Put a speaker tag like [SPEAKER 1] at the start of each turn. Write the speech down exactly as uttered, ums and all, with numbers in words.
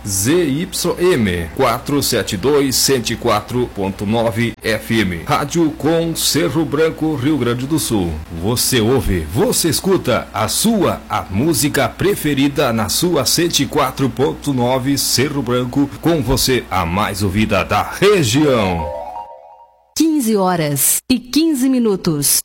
[SPEAKER 1] Z Y M quatrocentos e setenta e dois, cento e quatro ponto nove F M. Rádio com Cerro Branco, Rio Grande do Sul. Você ouve, você escuta a sua, a música preferida na sua cento e quatro ponto nove Cerro Branco, com você a mais ouvida da região.
[SPEAKER 2] quinze horas e quinze minutos.